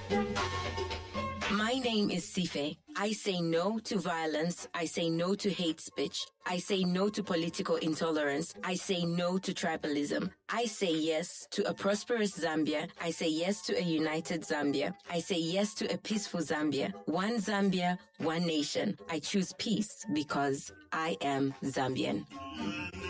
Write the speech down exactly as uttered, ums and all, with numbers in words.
My name is Sife. I say no to violence. I say no to hate speech. I say no to political intolerance. I say no to tribalism. I say yes to a prosperous Zambia. I say yes to a united Zambia. I say yes to a peaceful Zambia. One Zambia, one nation. I choose peace because I am Zambian.